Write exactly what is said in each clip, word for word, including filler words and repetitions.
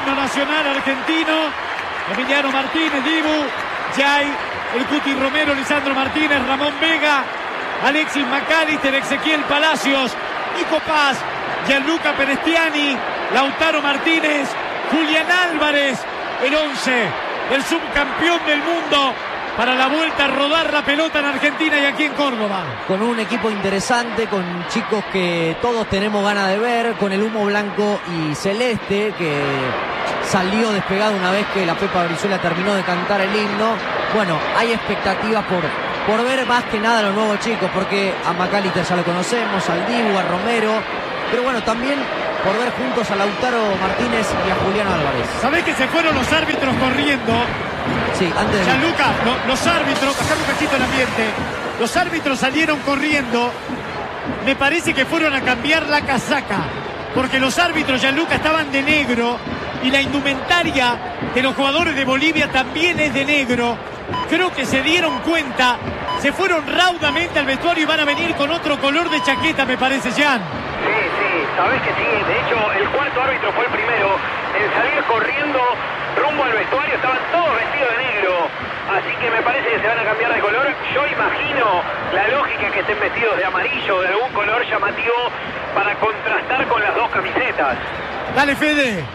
himno nacional argentino. Emiliano Martínez, Dibu, Jay, el Cuti Romero, Lisandro Martínez, Ramón Vega, Alexis McAllister, Ezequiel Palacios, Nico Paz, Gianluca Perestiani, Lautaro Martínez, Julián Álvarez, el once, el subcampeón del mundo para la vuelta a rodar la pelota en Argentina y aquí en Córdoba. Con un equipo interesante, con chicos que todos tenemos ganas de ver, con el humo blanco y celeste que salió despegado una vez que la Pepa Brizuela terminó de cantar el himno. Bueno, hay expectativas por, por ver más que nada a los nuevos chicos, porque a McAllister ya lo conocemos, al Dibu, a Romero, pero bueno, también por ver juntos a Lautaro Martínez y a Julián Álvarez. ¿Sabés que se fueron los árbitros corriendo? Sí, antes de... Gianluca, lo, los árbitros, bajar un cachito el ambiente, los árbitros salieron corriendo, me parece que fueron a cambiar la casaca, porque los árbitros, Gianluca, estaban de negro y la indumentaria de los jugadores de Bolivia también es de negro. Creo que se dieron cuenta, se fueron raudamente al vestuario y van a venir con otro color de chaqueta, me parece, Jan. Sí, sí, sabés que sí. De hecho, el cuarto árbitro fue el primero en salir corriendo rumbo al vestuario. Estaban todos vestidos de negro, así que me parece que se van a cambiar de color. Yo imagino la lógica que estén vestidos de amarillo, de algún color llamativo, para contrastar con las dos camisetas. Dale, Fede.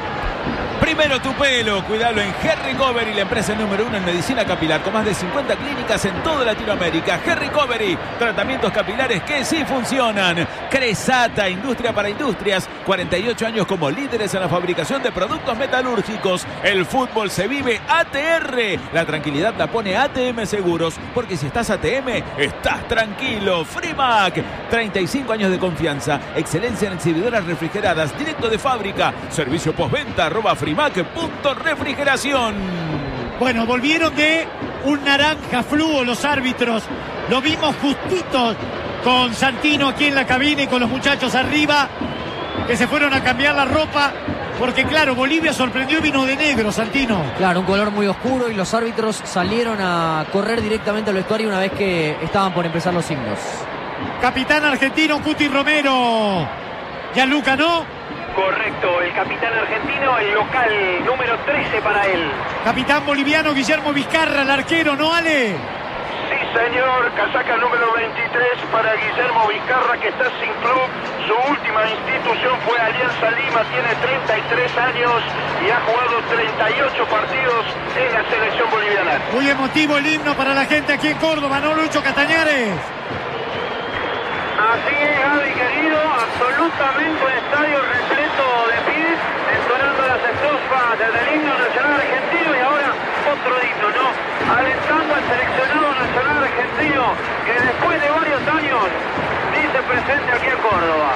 Primero tu pelo, cuidalo en Hair Recovery, la empresa número uno en medicina capilar, con más de cincuenta clínicas en toda Latinoamérica. Hair Recovery, tratamientos capilares que sí funcionan. Cresata, industria para industrias, cuarenta y ocho años como líderes en la fabricación de productos metalúrgicos. El fútbol se vive A T R. La tranquilidad la pone A T M Seguros, porque si estás A T M, estás tranquilo. Frimac, treinta y cinco años de confianza, excelencia en exhibidoras refrigeradas, directo de fábrica, servicio postventa, arroba Frimac punto refrigeración. Bueno, volvieron de un naranja fluo los árbitros. Lo vimos justito con Santino aquí en la cabina y con los muchachos arriba, que se fueron a cambiar la ropa, porque claro, Bolivia sorprendió y vino de negro, Santino. Claro, un color muy oscuro, y los árbitros salieron a correr directamente al vestuario una vez que estaban por empezar los himnos. Capitán argentino Cuti Romero. Gianluca, ¿no? Correcto, el capitán argentino, el local número trece para él. Capitán boliviano Guillermo Vizcarra, el arquero, ¿no, Ale? Sí, señor, casaca número veintitrés para Guillermo Vizcarra, que está sin club. Su última institución fue Alianza Lima, tiene treinta y tres años y ha jugado treinta y ocho partidos en la selección boliviana. Muy emotivo el himno para la gente aquí en Córdoba, ¿no, Lucho Castañares? Así es, Gaby, querido, absolutamente un estadio repleto de pies, entonando las estrofas del himno nacional argentino, y ahora otro himno, ¿no? Alentando al seleccionado nacional argentino, que después de varios años dice presente aquí en Córdoba.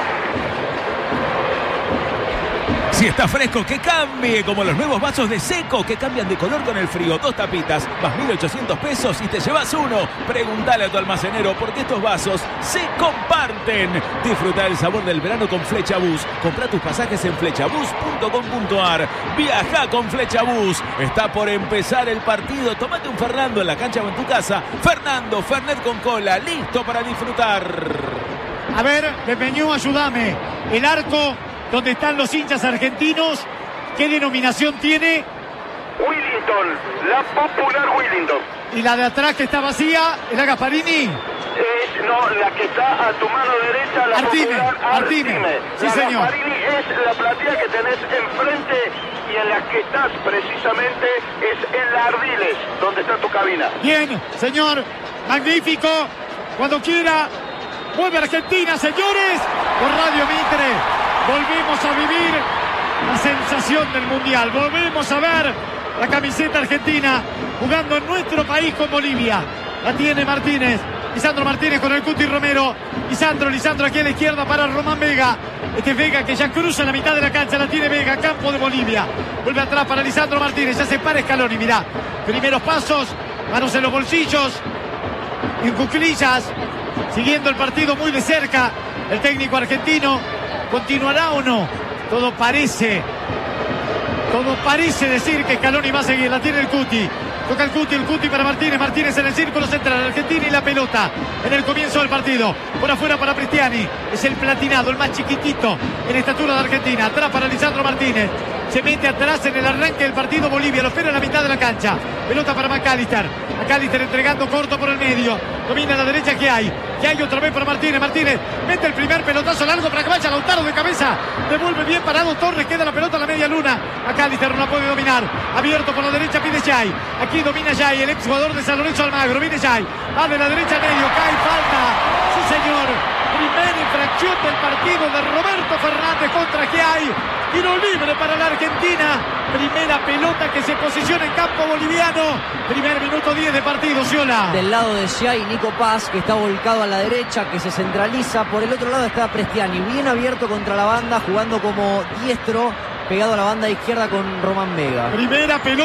Si está fresco, que cambie, como los nuevos vasos de Seco, que cambian de color con el frío. Dos tapitas, más mil ochocientos pesos y te llevas uno. Pregúntale a tu almacenero, porque estos vasos se comparten. Disfruta el sabor del verano con Flechabús. Compra tus pasajes en flechabús punto com punto ar. Viaja con Flechabús. Está por empezar el partido. Tómate un Fernando en la cancha o en tu casa. Fernando, Fernet con cola, listo para disfrutar. A ver, Pepeñú, ayúdame. El arco donde están los hinchas argentinos, ¿qué denominación tiene? Willington, la popular Willington. ¿Y la de atrás que está vacía, es la Gasparini? Es, no, la que está a tu mano derecha, la Artime, popular Artime. Artime. Sí, la señor. Gasparini es la platea que tenés enfrente, y en la que estás precisamente es en la Ardiles, donde está tu cabina. Bien, señor, magnífico. Cuando quiera, vuelve Argentina, señores. Por Radio Mitre volvemos a vivir la sensación del Mundial. Volvemos a ver la camiseta argentina jugando en nuestro país con Bolivia. La tiene Martínez. Lisandro Martínez con el Cuti Romero. Lisandro, Lisandro aquí a la izquierda para Román Vega. Este es Vega que ya cruza la mitad de la cancha. La tiene Vega, campo de Bolivia. Vuelve atrás para Lisandro Martínez. Ya se para Scaloni, mirá. Primeros pasos, manos en los bolsillos, en cuclillas, siguiendo el partido muy de cerca. El técnico argentino, ¿continuará o no? Todo parece, todo parece decir que Scaloni va a seguir. La tiene el Cuti. Toca el Cuti, el Cuti para Martínez. Martínez en el círculo central. Argentina y la pelota en el comienzo del partido. Por afuera para Cristiani. Es el platinado, el más chiquitito en estatura de Argentina. Atrás para Lisandro Martínez. se mete atrás en el arranque del partido Bolivia, lo espera en la mitad de la cancha. Pelota para McAllister. McAllister entregando corto por el medio. Domina a la derecha que hay. Que hay otra vez para Martínez. Martínez mete el primer pelotazo largo para que vaya Lautaro de cabeza. Devuelve bien parado Torres. Queda la pelota a la media luna. McAllister no la puede dominar. Abierto por la derecha pide Jay. Aquí domina Jay, el ex jugador de San Lorenzo Almagro. Viene Jay. Va de la derecha al medio. Cae falta. Sí, señor. Primera infracción del partido de Roberto Fernández contra Giai. Tiro libre para la Argentina. Primera pelota que se posiciona en campo boliviano. Primer minuto diez de partido, Ciola. Del lado de Giai, Nico Paz, que está volcado a la derecha, que se centraliza. Por el otro lado está Prestiani, bien abierto contra la banda, jugando como diestro, pegado a la banda izquierda con Román Vega. Primera pelota.